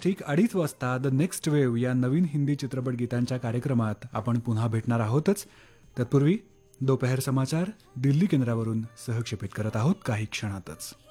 ठीक 2:30 वाजता the next wave या नवीन हिंदी चित्रपट गीतांच्या कार्यक्रमात आपण पुन्हा भेटणार आहोतच. तत्पूर्वी दोपहर समाचार दिल्ली केंद्रावरून सहक्षेपित करत आहोत काही क्षणातच.